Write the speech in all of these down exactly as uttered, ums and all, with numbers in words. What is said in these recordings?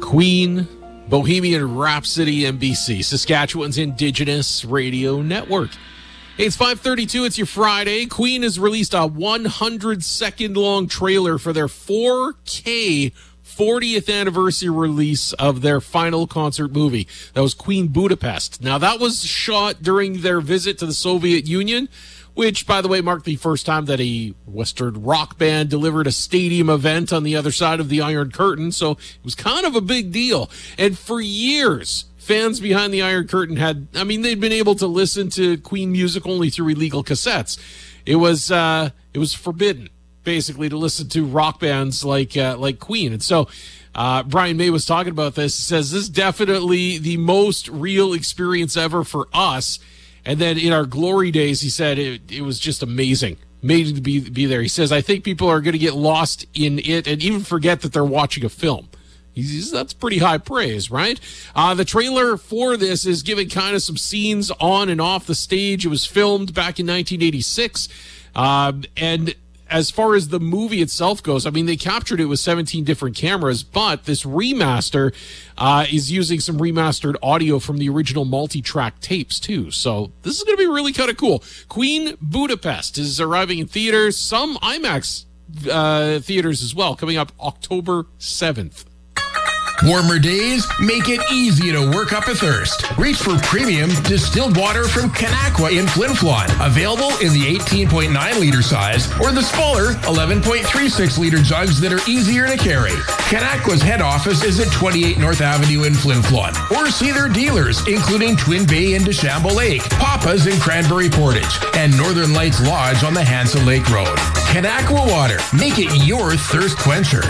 Queen, Bohemian Rhapsody, N B C, Saskatchewan's Indigenous Radio Network. Hey, it's five thirty-two. It's your Friday. Queen has released a one hundred second long trailer for their four K fortieth anniversary release of their final concert movie. That was Queen Budapest. Now, that was shot during their visit to the Soviet Union, which, by the way, marked the first time that a Western rock band delivered a stadium event on the other side of the Iron Curtain. So it was kind of a big deal. And for years, fans behind the Iron Curtain had, I mean, they'd been able to listen to Queen music only through illegal cassettes. It was, uh, it was forbidden, basically, to listen to rock bands like, uh, like Queen. And so, uh, Brian May was talking about this. He says, this is definitely the most real experience ever for us. And then in our glory days, he said it, it was just amazing. Amazing to be, be there. He says, I think people are going to get lost in it and even forget that they're watching a film. He's, that's pretty high praise, right? Uh, the trailer for this is giving kind of some scenes on and off the stage. It was filmed back in nineteen eighty-six. Um, and as far as the movie itself goes, I mean, they captured it with seventeen different cameras, but this remaster uh, is using some remastered audio from the original multi-track tapes, too. So this is going to be really kind of cool. Queen Budapest is arriving in theaters, some IMAX uh, theaters as well, coming up October seventh. Warmer days make it easy to work up a thirst. Reach for premium distilled water from Kanakwa in Flin Flon. Available in the eighteen point nine liter size or the smaller eleven point three six liter jugs that are easier to carry. Kanakwa's head office is at twenty-eight North Avenue in Flin Flon. Or see their dealers, including Twin Bay in Deschambault Lake, Papa's in Cranberry Portage, and Northern Lights Lodge on the Hansa Lake Road. Kanakwa Water. Make it your thirst quencher.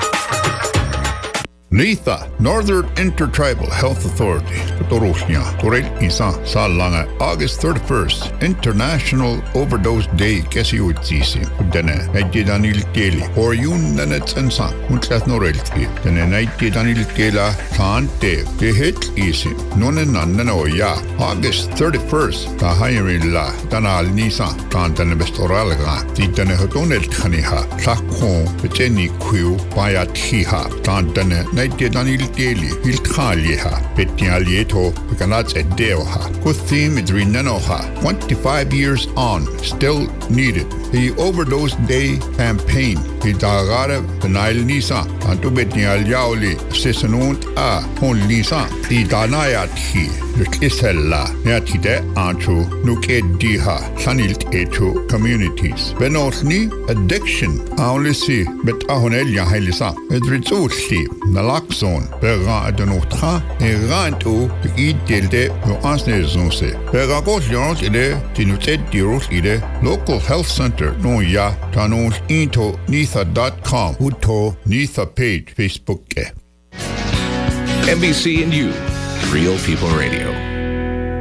NITHA, Northern Intertribal Health Authority, Torosnia, Torel Isa, Salanga, August thirty-first, International Overdose Day, Kesiutisi, Dene, Naididanil Keli, or Yun Nanets and San, Untlas Norelki, Dene Naididanil Kela, Kante, Tehit Isi, Nonenananoya, August thirty-first, Tahayarilla, Danal Nisa, Kantane Bestoralga, Titane Hotonel Kaniha, Takon, Peteni Quiu, Payatiha, Kantane. Naididanil Keli, Ilkaliha, Petialieto, Kanats Edeoha, Kuthim Idrinanoha, twenty-five years on, still needed. The Overdose Day campaign, Hidagara, Benail Nisa, Antubetial Yauli, Sisanunt A, Hon Nisa, Idanayati, Isella, Yatide Antu, Nuke Diha, Sanilt Etu communities. Benotni, addiction, Aulisi, Betahonelia Helisa, Edritsuti, Naloxone, Berra Adonotra, Erantu, Idelde, Ansnezonse, Beragos Yorons Ide, Tinutet Diros Ide, Local Health Center, No Ya, Tanos Into Nitha dot com, Uto Nitha page, Facebook. N B C and you, Real People Radio.